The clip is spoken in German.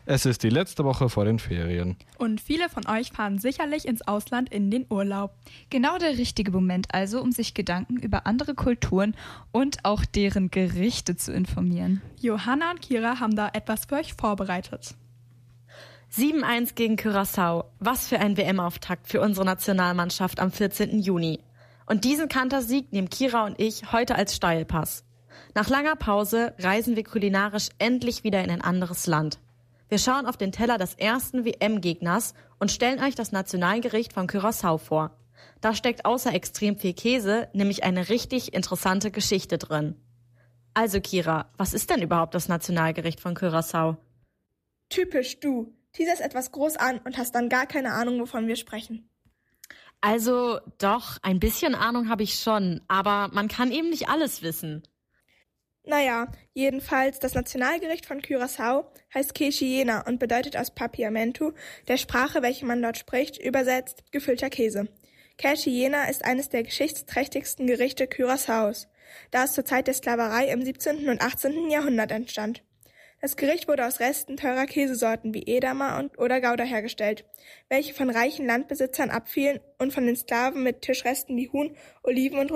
Es ist die letzte Woche vor den Ferien. Und viele von euch fahren sicherlich ins Ausland in den Urlaub. Genau der richtige Moment also, um sich Gedanken über andere Kulturen und auch deren Gerichte zu informieren. Johanna und Kira haben da etwas für euch vorbereitet. 7:1 gegen Curaçao. Was für ein WM-Auftakt für unsere Nationalmannschaft am 14. Juni. Und diesen Kantersieg nehmen Kira und ich heute als Steilpass. Nach langer Pause reisen wir kulinarisch endlich wieder in ein anderes Land. Wir schauen auf den Teller des ersten WM-Gegners und stellen euch das Nationalgericht von Curaçao vor. Da steckt außer extrem viel Käse nämlich eine richtig interessante Geschichte drin. Also Kira, was ist denn überhaupt das Nationalgericht von Curaçao? Typisch du. Teaserst etwas groß an und hast dann gar keine Ahnung, wovon wir sprechen. Also doch, ein bisschen Ahnung habe ich schon, aber man kann eben nicht alles wissen. Naja, jedenfalls, das Nationalgericht von Curaçao heißt Queixa und bedeutet aus Papiamentu, der Sprache, welche man dort spricht, übersetzt gefüllter Käse. Queixa ist eines der geschichtsträchtigsten Gerichte Curaçaos, da es zur Zeit der Sklaverei im 17. und 18. Jahrhundert entstand. Das Gericht wurde aus Resten teurer Käsesorten wie Edamer oder Gouda hergestellt, welche von reichen Landbesitzern abfielen und von den Sklaven mit Tischresten wie Huhn, Oliven und